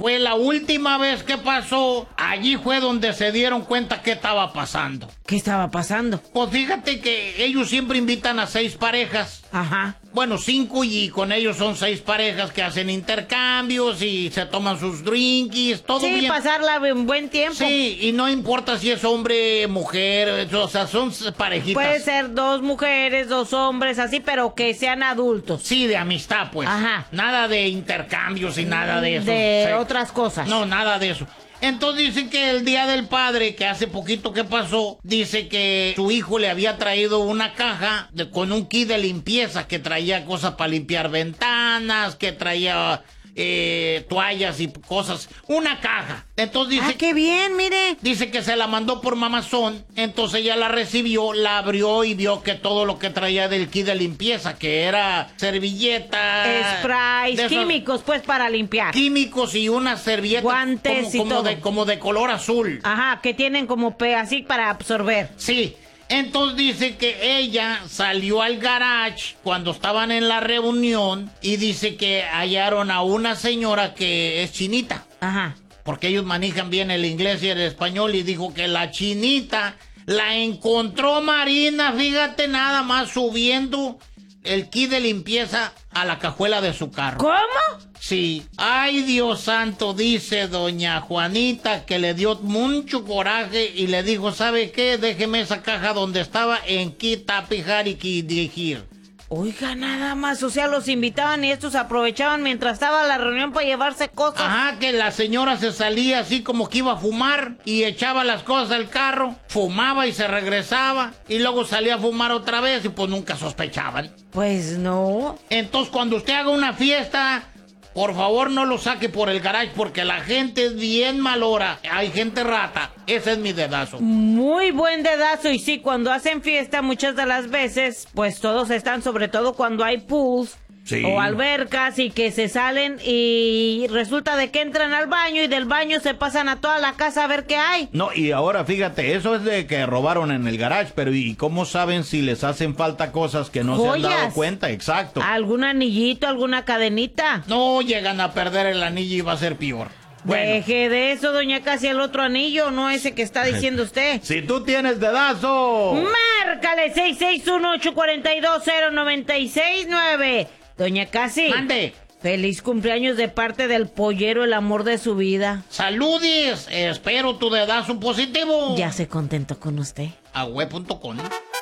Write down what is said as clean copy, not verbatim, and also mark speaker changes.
Speaker 1: fue la última vez que pasó, allí fue donde se dieron cuenta qué estaba pasando.
Speaker 2: ¿Qué estaba pasando?
Speaker 1: Pues fíjate que ellos siempre invitan a 6 parejas.
Speaker 2: Ajá.
Speaker 1: Bueno, 5 y con ellos son 6 parejas que hacen intercambios y se toman sus drinkies, todo bien.
Speaker 2: Sí, pasarla en buen tiempo.
Speaker 1: Sí, y no importa si es hombre, mujer, o sea, son parejitas.
Speaker 2: Puede ser 2 mujeres, 2 hombres, así, pero que sean adultos.
Speaker 1: Sí, de amistad, pues.
Speaker 2: Ajá.
Speaker 1: Nada de intercambios y nada de eso.
Speaker 2: De
Speaker 1: Sí.
Speaker 2: otras cosas.
Speaker 1: No, nada de eso. Entonces dicen que el Día del Padre, que hace poquito que pasó, dice que su hijo le había traído una caja con un kit de limpieza que traía cosas para limpiar ventanas, que traía toallas y cosas. Una caja. Entonces dice...
Speaker 2: ¡Ah, qué bien, mire!
Speaker 1: Dice que se la mandó por Mamazón, entonces ella la recibió, la abrió y vio que todo lo que traía del kit de limpieza, que era servilleta...
Speaker 2: Sprays, químicos, pues, para limpiar.
Speaker 1: Químicos y unas servilletas...
Speaker 2: Guantes y todo.
Speaker 1: Como de color azul.
Speaker 2: Ajá, que tienen como así para absorber.
Speaker 1: Sí. Entonces dice que ella salió al garage cuando estaban en la reunión y dice que hallaron a una señora que es chinita.
Speaker 2: Ajá.
Speaker 1: Porque ellos manejan bien el inglés y el español, y dijo que la chinita la encontró Marina, fíjate, nada más subiendo el kit de limpieza a la cajuela de su carro.
Speaker 2: ¿Cómo?
Speaker 1: Sí. Ay, Dios santo, dice doña Juanita que le dio mucho coraje y le dijo, ¿sabe qué? Déjeme esa caja donde estaba en Quitapijar y dirigir.
Speaker 2: Oiga, nada más, o sea, los invitaban y estos aprovechaban mientras estaba la reunión para llevarse cosas.
Speaker 1: Ajá, que la señora se salía así como que iba a fumar y echaba las cosas al carro, fumaba y se regresaba y luego salía a fumar otra vez y pues nunca sospechaban.
Speaker 2: Pues no.
Speaker 1: Entonces cuando usted haga una fiesta, por favor no lo saque por el garage porque la gente es bien malora, hay gente rata. Ese es mi dedazo.
Speaker 2: Muy buen dedazo, y sí, cuando hacen fiesta muchas de las veces, pues todos están, sobre todo cuando hay pools. Sí. O albercas y que se salen y resulta de que entran al baño y del baño se pasan a toda la casa a ver qué hay.
Speaker 3: No, y ahora fíjate, eso es de que robaron en el garage, pero ¿y cómo saben si les hacen falta cosas que no
Speaker 2: Joyas.
Speaker 3: se han dado cuenta? Exacto.
Speaker 2: ¿Algún anillito, alguna cadenita?
Speaker 1: No llegan a perder el anillo y va a ser peor.
Speaker 2: Bueno. Deje de eso, doña Casi, el otro anillo, no ese que está diciendo usted.
Speaker 3: Si tú tienes dedazo,
Speaker 2: márcale 661-842-0969. Doña Casi.
Speaker 1: Mande.
Speaker 2: Feliz cumpleaños de parte del pollero, el amor de su vida.
Speaker 1: ¡Saludis! Espero tu dedazo positivo.
Speaker 2: Ya se contentó con usted.
Speaker 1: Agüe.com